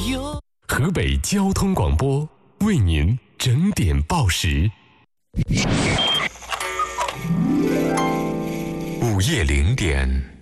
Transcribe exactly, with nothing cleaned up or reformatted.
有。 河北交通广播为您整点报时。午夜零点。